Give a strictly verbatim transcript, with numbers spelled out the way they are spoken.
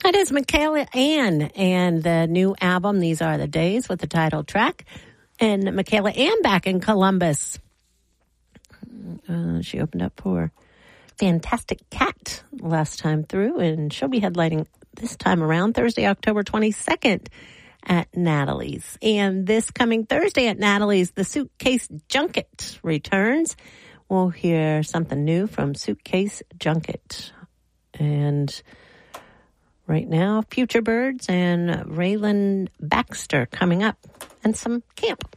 That is Michaela Ann and the new album, These Are the Days, with the title track. And Michaela Ann back in Columbus. Uh, she opened up for Fantastic Cat last time through, and she'll be headlining this time around Thursday, October twenty-second at Natalie's. And this coming Thursday at Natalie's, the Suitcase Junket returns. We'll hear something new from Suitcase Junket. And right now, Future Birds and Raylan Baxter coming up, and some camp.